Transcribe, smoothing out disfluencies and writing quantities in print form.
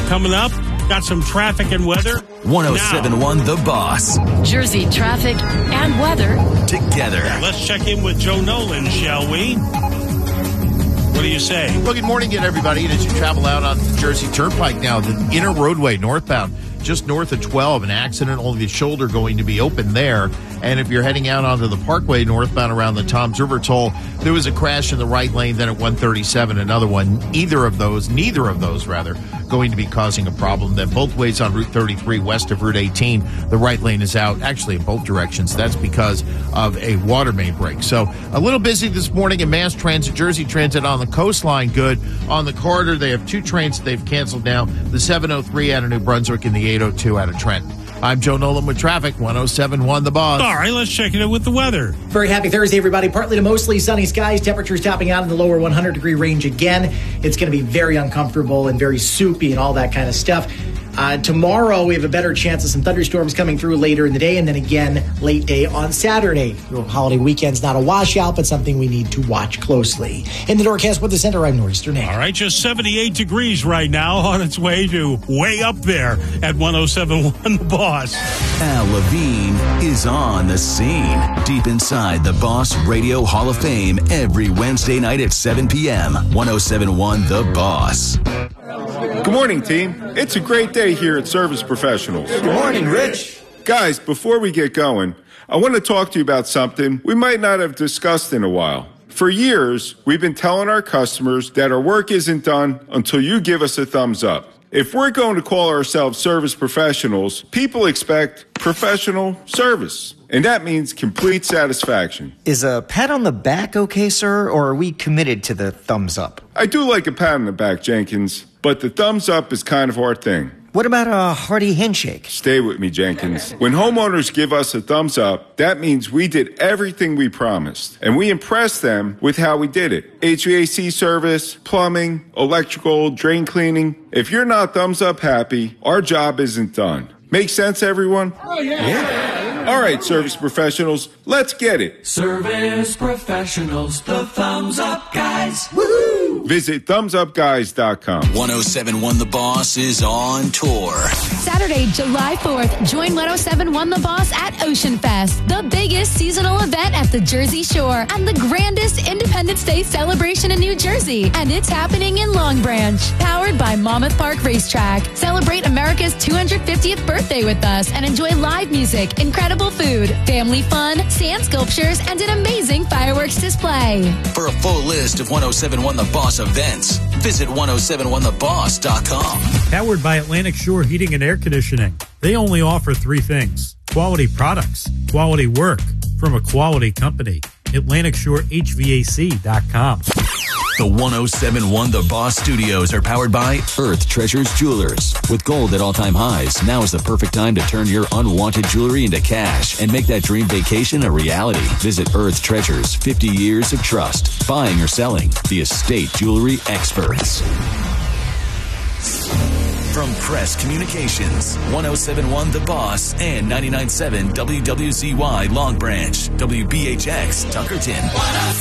coming up. Got some traffic and weather. 107.1 The Boss. Jersey traffic and weather Together. Let's check in with Joe Nolan, shall we? What do you say? Well, good morning again, everybody. And as you travel out on the Jersey Turnpike now, the inner roadway northbound, just north of 12, an accident, only the shoulder going to be open there. And if you're heading out onto the Parkway northbound around the Toms River Toll, there was a crash in the right lane, then at 137, another one. Neither of those, going to be causing a problem. Then both ways on Route 33 west of Route 18, the right lane is out, actually in both directions. That's because of a water main break. So a little busy this morning in Mass Transit, Jersey Transit on the coastline, good. On the corridor, they have two trains that they've canceled now, the 703 out of New Brunswick and the 802 out of Trenton. I'm Joe Nolan with traffic, 107.1 The Boss. All right, let's check it in with the weather. Very happy Thursday, everybody. Partly to mostly sunny skies. Temperatures topping out in the lower 100-degree range again. It's going to be very uncomfortable and very soupy and all that kind of stuff. Tomorrow, we have a better chance of some thunderstorms coming through later in the day, and then again late day on Saturday. The holiday weekend's not a washout, but something we need to watch closely. In the Norcast Weather Center, I'm Nor'easter Nick. All right, just 78 degrees right now, on its way to way up there at 107.1 The Boss. Al Levine is on the scene, deep inside the Boss Radio Hall of Fame every Wednesday night at 7 p.m. 107.1 The Boss. Good morning, team. It's a great day here at Service Professionals. Good morning, Rich. Guys, before we get going, I want to talk to you about something we might not have discussed in a while. For years, we've been telling our customers that our work isn't done until you give us a thumbs up. If we're going to call ourselves service professionals, people expect professional service. And that means complete satisfaction. Is a pat on the back okay, sir, or are we committed to the thumbs up? I do like a pat on the back, Jenkins, but the thumbs up is kind of our thing. What about a hearty handshake? Stay with me, Jenkins. When homeowners give us a thumbs up, that means we did everything we promised. And we impressed them with how we did it. HVAC service, plumbing, electrical, drain cleaning. If you're not thumbs up happy, our job isn't done. Make sense, everyone? Oh, yeah. All right, service professionals, let's get it. Service professionals, the thumbs up guys. Woo! Visit thumbsupguys.com. 107.1 The Boss is on tour. Saturday, July 4th, join 107.1 The Boss at Ocean Fest, the biggest seasonal event at the Jersey Shore and the grandest Independence Day celebration in New Jersey. And it's happening in Long Branch. Powered by Monmouth Park Racetrack. Celebrate America's 250th birthday with us and enjoy live music, incredible food, family fun, sand sculptures, and an amazing fireworks display. For a full list of 107.1 The Boss events, visit 107.1theboss.com. Powered by Atlantic Shore Heating and Air Conditioning. They only offer three things: quality products, quality work from a quality company. AtlanticShoreHVAC.com. The 107.1 The Boss studios are powered by Earth Treasures Jewelers. With gold at all-time highs, now is the perfect time to turn your unwanted jewelry into cash and make that dream vacation a reality. Visit Earth Treasures, 50 years of trust. Buying or selling, the estate jewelry experts. From Press Communications, 107.1 The Boss and 99.7 WWZY Long Branch, WBHX Tuckerton.